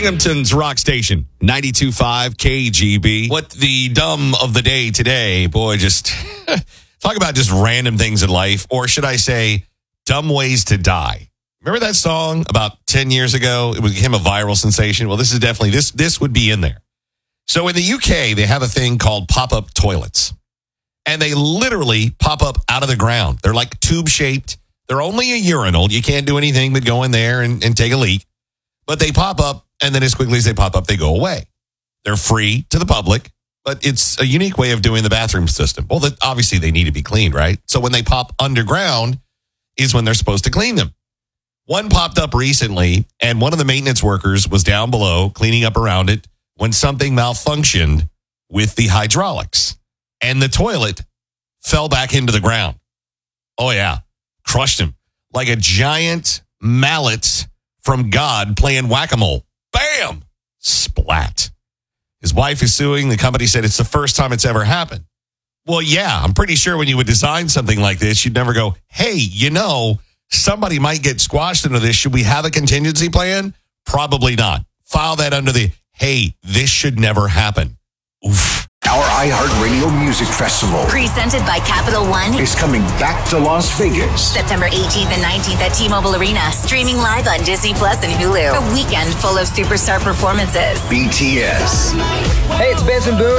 Binghamton's Rock Station, 92.5 KGB. What the dumb of the day today, boy, just talk about just random things in life, or should I say, dumb ways to die. Remember that song about 10 years ago? It became a viral sensation. Well, this is definitely, this would be in there. So in the UK, they have a thing called pop-up toilets. And they literally pop up out of the ground. They're like tube-shaped. They're only a urinal. You can't do anything but go in there and take a leak. But they pop up, and then as quickly as they pop up, they go away. They're free to the public, but it's a unique way of doing the bathroom system. Well, obviously they need to be cleaned, right? So when they pop underground is when they're supposed to clean them. One popped up recently, and one of the maintenance workers was down below cleaning up around it when something malfunctioned with the hydraulics, and the toilet fell back into the ground. Oh, yeah. Crushed him like a giant mallet from God playing whack-a-mole. Bam! Splat. His wife is suing. The company said it's the first time it's ever happened. Well, yeah, I'm pretty sure when you would design something like this, you'd never go, hey, somebody might get squashed into this. Should we have a contingency plan? Probably not. File that under the, hey, this should never happen. Oof. Our iHeartRadio Music Festival, presented by Capital One, is coming back to Las Vegas. September 18th and 19th at T-Mobile Arena. Streaming live on Disney Plus and Hulu. A weekend full of superstar performances. BTS. Hey, it's Benson Boone.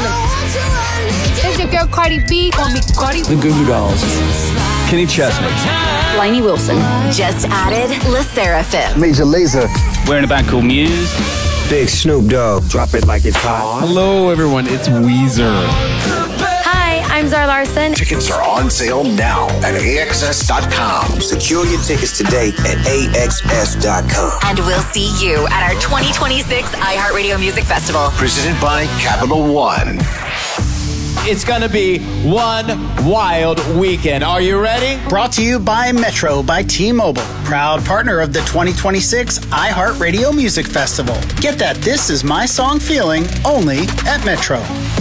It's your girl Cardi B. Call me Cardi. The Goo Goo Dolls. Kenny Chesney. Lainey Wilson. Just added Le Seraphim. Major Lazer. We're in a band called Muse. Big Snoop Dogg. Drop it like it's hot. Hello, everyone. It's Weezer. Hi, I'm Zara Larson. Tickets are on sale now at AXS.com. Secure your tickets today at AXS.com. And we'll see you at our 2026 iHeartRadio Music Festival. Presented by Capital One. It's going to be one wild weekend. Are you ready? Brought to you by Metro by T-Mobile, proud partner of the 2026 iHeartRadio Music Festival. Get that This Is My Song feeling only at Metro.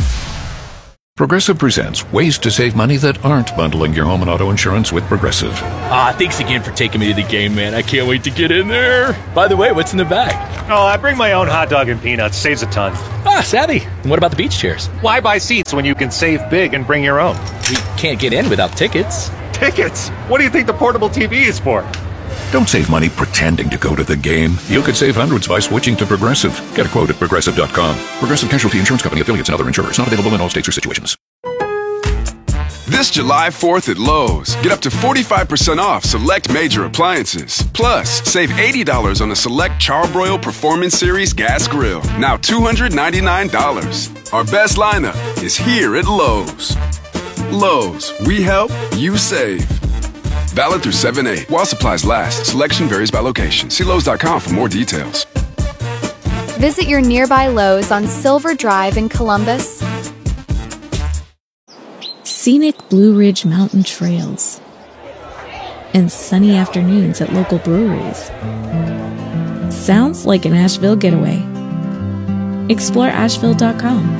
Progressive presents ways to save money that aren't bundling your home and auto insurance with Progressive. Thanks again for taking me to the game, man. I can't wait to get in there. By the way, what's in the bag? Oh, I bring my own hot dog and peanuts. Saves a ton. Savvy. And what about the beach chairs? Why buy seats when you can save big and bring your own? We can't get in without tickets. Tickets? What do you think the portable TV is for? Don't save money pretending to go to the game. You could save hundreds by switching to Progressive. Get a quote at Progressive.com. Progressive Casualty Insurance Company, affiliates, and other insurers. Not available in all states or situations. This July 4th at Lowe's, get up to 45% off select major appliances. Plus, save $80 on a select Charbroil Performance Series gas grill. Now $299. Our best lineup is here at Lowe's. Lowe's, we help, you save. Valid through 7/8. While supplies last, selection varies by location. See Lowe's.com for more details. Visit your nearby Lowe's on Silver Drive in Columbus. Scenic Blue Ridge Mountain trails and sunny afternoons at local breweries. Sounds like an Asheville getaway. Explore Asheville.com.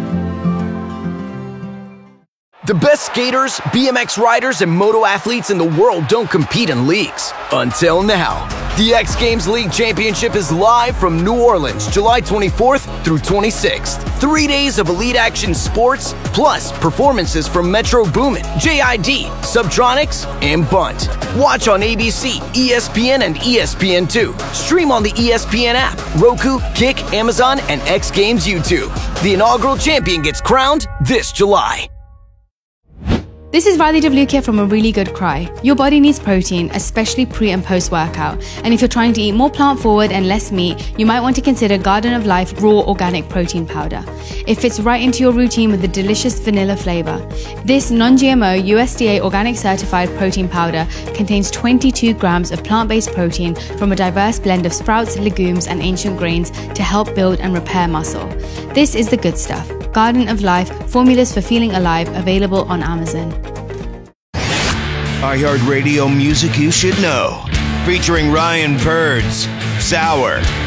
The best skaters, BMX riders, and moto athletes in the world don't compete in leagues. Until now. The X Games League Championship is live from New Orleans, July 24th through 26th. 3 days of elite action sports, plus performances from Metro Boomin, JID, Subtronics, and Bunt. Watch on ABC, ESPN, and ESPN2. Stream on the ESPN app, Roku, Kick, Amazon, and X Games YouTube. The inaugural champion gets crowned this July. This is Radhi Devlukia from A Really Good Cry. Your body needs protein, especially pre and post workout. And if you're trying to eat more plant forward and less meat, you might want to consider Garden of Life Raw Organic Protein Powder. It fits right into your routine with a delicious vanilla flavor. This non-GMO USDA organic certified protein powder contains 22 grams of plant-based protein from a diverse blend of sprouts, legumes, and ancient grains to help build and repair muscle. This is the good stuff. Garden of Life, formulas for feeling alive, available on Amazon. iHeartRadio Music You Should Know, featuring Ryan Purds, Sour,